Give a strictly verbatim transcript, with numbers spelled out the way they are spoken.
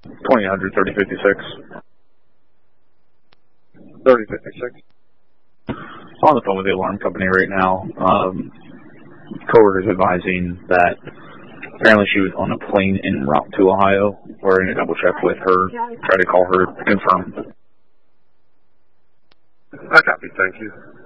twenty hundred, thirty fifty-six. thirty fifty-six. I'm on the phone with the alarm company right now. Um, coworker's advising that apparently she was on a plane en route to Ohio. We're going to double check with her, try to call her to confirm. I copy, thank you.